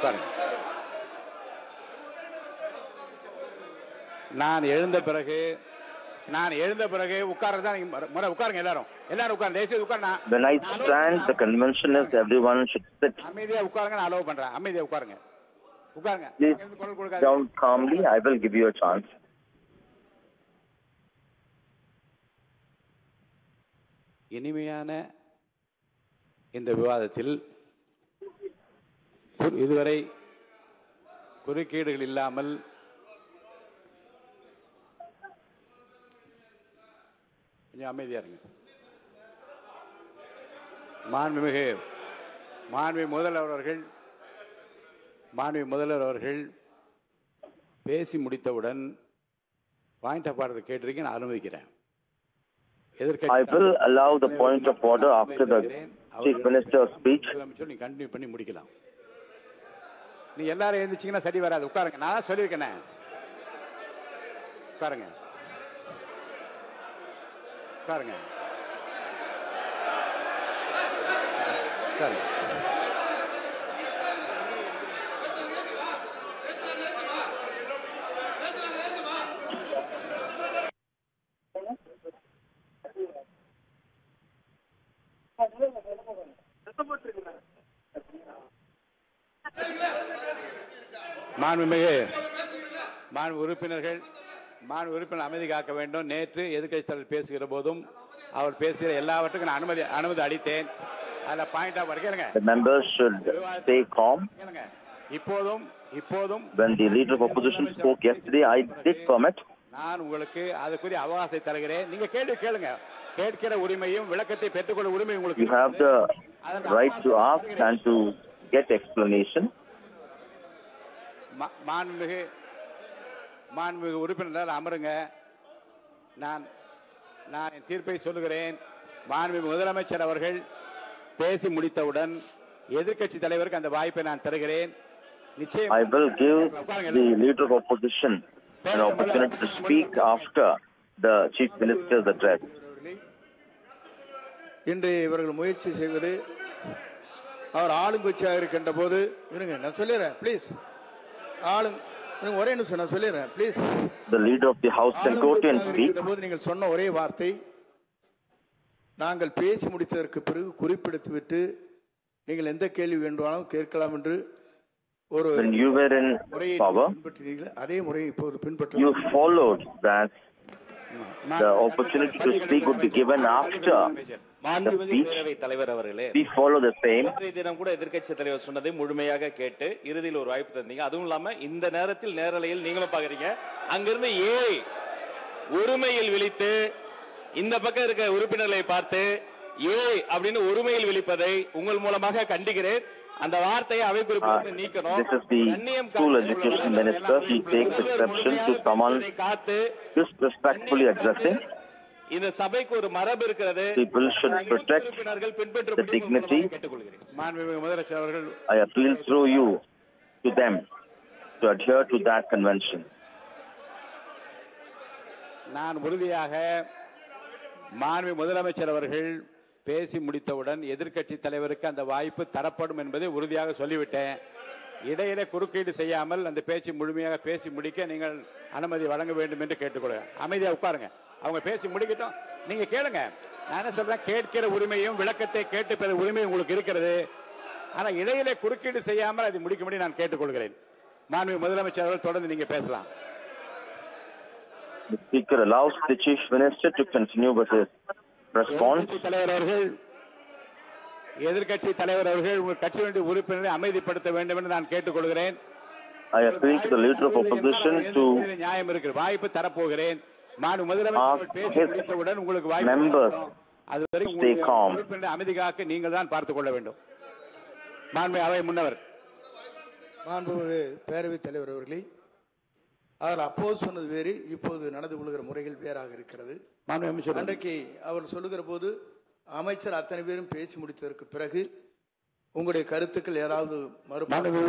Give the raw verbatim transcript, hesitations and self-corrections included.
நான் எழுந்த பிறகு நான் எழுந்த பிறகு உட்கார்றதா முறை. உட்காருங்க எல்லாரும், எல்லாரும் உட்காருங்க. தேசிய உட்காருங்க. When I stand, the convention is everyone should sit. அமைதியா உட்காருங்க. நான் அலோவ் பண்றேன். அமைதியா உட்காருங்க. உட்காருங்க. Please down calmly. I will give you a chance. இனிமையான இந்த விவாதத்தில் இதுவரை குறுக்கீடுகள் இல்லாமல் கொஞ்சம் அமைதியா இருங்க. மாண்புமிகு மாண்பு முதல்வர் அவர்கள் மாண்பு முதல்வர் அவர்கள் பேசி முடித்தவுடன் பாயிண்ட் ஆஃப் ஆர்டர் கேட்டிருக்கேன். நான் அனுமதிக்கிறேன். I will allow the point of order after the Chief Minister's speech. நீ கண்டினியூ பண்ணி முடிக்கலாம். நீ எல்லாரும் எழுந்திரிச்சீங்கன்னா சரி வராது. உட்காருங்க. நான் சொல்லியிருக்கேன். உட்காருங்க உட்காருங்க உட்காருங்க. மாண்புமிகு மாண்பு உறுப்பினர்கள் மாண்பு உறுப்பினர் அமைதி காக்க வேண்டும். நேற்று எதிர்க்கட்சி தலைவர் பேசுகிற போதும் அவர் பேசுகிற எல்லாவற்றுக்கும் நான் அனுமதி அனுமதி அளித்தேன். அதுல பாயிண்ட் ஆஃப் கேளுங்க. The members should stay calm. இப்போதும் இப்போதும் When the leader of opposition spoke yesterday, I did comment. நான் உங்களுக்கு அதுக்குரிய அவகாசத்தை தருகிறேன். நீங்க கேள்வி கேளுங்க. கேட்கிற உரிமையும் விளக்கத்தை பெற்றுக்கொள்ள உரிமை உங்களுக்கு. You have the right to ask and to get explanation. மாண்புமிகு மாண்புமிகு உறுப்பினர் அமருங்க. நான் நான் என் தீர்ப்பை சொல்லுகிறேன். மாண்புமிகு முதலமைச்சர் அவர்கள் பேசி முடித்தவுடன் எதிர்க்கட்சி தலைவருக்கு அந்த வாய்ப்பை நான் தருகிறேன். நிச்சயம் I will give the leader of opposition an opportunity to speak after the Chief Minister's address. இன்று இவர்கள் முயற்சி செய்வது அவர் ஆளுங்கட்சியாக இருக்கின்ற போது இருங்க நான் சொல்லிடுறேன் ப்ளீஸ். ஆளுங்க ஒரே நிமிஷம் நான் சொல்லிடுறேன் please. The leader of the house can go to and speak. போது நீங்கள் சொன்ன ஒரே வார்த்தை நாங்கள் பேசி முடித்ததற்கு பிறகு குறிப்பிடுத்துவிட்டு நீங்கள் எந்த கேள்வி வேண்டுமானாலும் கேட்கலாம் என்று ஒரு When you were in power, அதே முறையை இப்போது பின்பற்ற you followed that the opportunity to speak would be given after the speech. தலைவர் அவர்களே, we follow the same. தினம் கூட எதிர்க்கட்சி தலைவர் சொன்னதை முழுமையாக கேட்டு இறுதியில் ஒரு வாய்ப்பு தந்தீங்க. அதுவும் இல்லாம இந்த நேரத்தில் நேரலையில் நீங்களும் பாக்குறீங்க. அங்கிருந்து ஏழை ஒருமையில் விழித்து இந்த பக்கம் இருக்க உறுப்பினர்களை பார்த்து ஏழை அப்படின்னு ஒருமையில் விழிப்பதை உங்கள் மூலமாக கண்டிக்கிறேன். அந்த வார்த்தையை அவை குறிப்பிட்டு நீக்கணும். This is the school education minister. He takes exception to someone disrespectfully addressing. இந்த சபைக்கு ஒரு மரபு இருக்கிறது. People should protect the dignity. I appeal through you to them to adhere to that convention. நான் உறுதியாக மாண்பு முதலமைச்சர் அவர்கள் பேசி முடித்தவுடன் எதிர்க்கட்சி தலைவருக்கு அந்த வாய்ப்பு தரப்படும் என்பதை உறுதியாக சொல்லிவிட்டேன். இடையிலே குறுக்கீடு செய்யாமல் அந்த பேச்சு முழுமையாக பேசி முடிக்க நீங்கள் அனுமதி வழங்க வேண்டும் என்று கேட்டுக்கொள்கிறேன். அமைதியாக உட்காருங்க. அவங்க பேசி முடிக்கட்டும். நீங்க கேளுங்க. நான் என்ன சொல்றேன், கேட்கிற உரிமையும் விளக்கத்தை கேட்டு பெற உரிமை உங்களுக்கு இருக்கிறது. ஆனா இடையிலே குறுக்கீடு செய்யாமல் அதை முடிக்கும்படி நான் கேட்டுக்கொள்கிறேன். மாண்பு முதலமைச்சர் அவர்கள் தொடர்ந்து நீங்க பேசலாம். The speaker allows the chief minister to continue with his response. தலைவர் அவர்கள் எதிர்க்கட்சி தலைவர் அவர்கள் உங்கள் கட்சியினுடைய உறுப்பினரை அமைதிப்படுத்த வேண்டும் என்று நான் கேட்டுக்கொள்கிறேன். I appeal to the leader of opposition to நியாயம் இருக்கு. வாய்ப்பு தரப்போகிறேன். மாண்பு முதலமைச்சர் பேசி முடித்தவுடன் உங்களுக்கு வாய்ப்பு. members அதுவரை stay calm. உறுப்பினரை அமைதி காக்க நீங்கள் தான் பார்த்துக் கொள்ள வேண்டும். மாண்பு அவை முன்னவர் மாண்பு பேரவைத் தலைவர் அவர்களே, அவர் அப்போது சொன்னது வேறு, இப்போது நடந்து கொள்கிற முறைகள் வேறாக இருக்கிறது. அன்றைக்கு அவர் சொல்லுகிற போது அமைச்சர் அத்தனை பேரும் பேசி முடித்ததற்கு பிறகு உங்களுடைய கருத்துக்கள் யாராவது மறுப்பு